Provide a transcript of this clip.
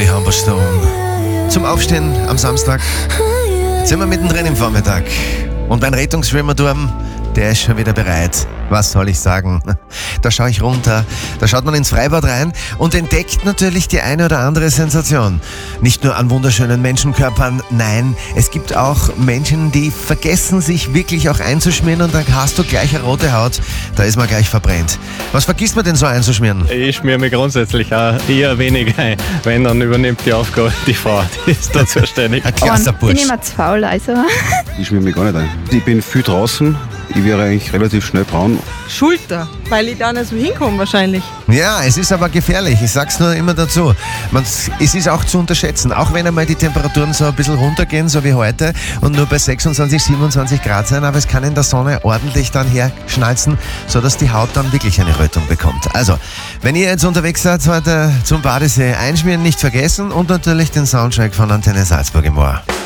Jovi Humberstone. Zum Aufstehen am Samstag. Jetzt sind wir mittendrin im Vormittag. Und mein Rettungsschwimmerturm, der ist schon wieder bereit. Was soll ich sagen? Da schaue ich runter, da schaut man ins Freibad rein und entdeckt natürlich die eine oder andere Sensation. Nicht nur an wunderschönen Menschenkörpern, nein, es gibt auch Menschen, die vergessen sich wirklich auch einzuschmieren und dann hast du gleich eine rote Haut, da ist man gleich verbrennt. Was vergisst man denn so einzuschmieren? Ich schmier mich grundsätzlich auch eher wenig ein. Wenn, dann übernimmt die Aufgabe die Frau, die ist da zuständig. Ein klasser Ich Bursch. bin immer zu faul, also. Ich schmier mich gar nicht ein. Ich bin viel draußen, ich wäre eigentlich relativ schnell braun. Schulter, weil ich da nicht so hinkomme wahrscheinlich. Ja, es ist aber gefährlich. Ich sag's nur immer dazu. Es ist auch zu unterschätzen. Auch wenn einmal die Temperaturen so ein bisschen runtergehen, so wie heute, und nur bei 26, 27 Grad sein, aber es kann in der Sonne ordentlich dann herschnalzen, sodass die Haut dann wirklich eine Rötung bekommt. Also, wenn ihr jetzt unterwegs seid heute zum Badesee, einschmieren nicht vergessen und natürlich den Soundtrack von Antenne Salzburg im Ohr.